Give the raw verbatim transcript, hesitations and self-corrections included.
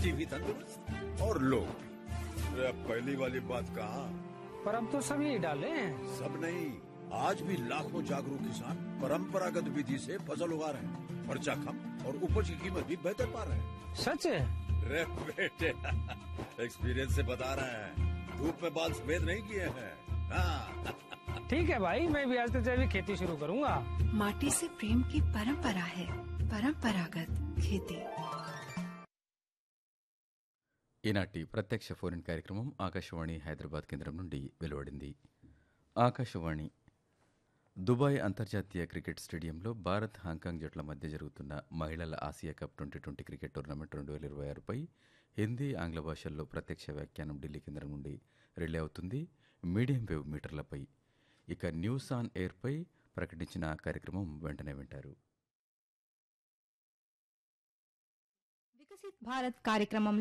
खेती भी तंदुरुस्त और लोग भी। अरे पहली वाली बात कहाँ, पर अब तो सब यही डाले हैं। सब नहीं, आज भी लाखों जागरूक किसान परंपरागत विधि से फसल उगा रहे हैं। खर्चा कम और उपज की कीमत भी बेहतर पा रहे हैं। सच है? रे बेटे एक्सपीरियंस से बता रहे हैं, धूप में बाल सफेद नहीं किए हैं। हाँ ठीक है भाई, मैं भी आज से जैविक खेती शुरू करूंगा। माटी से प्रेम की परंपरा है, परंपरागत खेती। ఈనాటి ప్రత్యక్ష ఫోన్ కార్యక్రమం ఆకాశవాణి హైదరాబాద్ కేంద్రం నుండి వెలువడింది. ఆకాశవాణి దుబాయ్ అంతర్జాతీయ క్రికెట్ స్టేడియంలో భారత్ హాంకాంగ్ జట్ల మధ్య జరుగుతున్న మహిళల Asia cup twenty twenty cricket tournament రెండు వేల ఇరవై ఆరుపై హిందీ ఆంగ్ల భాషల్లో ప్రత్యక్ష వ్యాఖ్యానం ఢిల్లీ కేంద్రం నుండి రిలే అవుతుంది మీడియం వేవ్ మీటర్లపై. ఇక న్యూస్ ఆన్ ఎయిర్పై ప్రకటించిన కార్యక్రమం వెంటనే వింటారు. వికసిత్ భారత్ కార్యక్రమంలో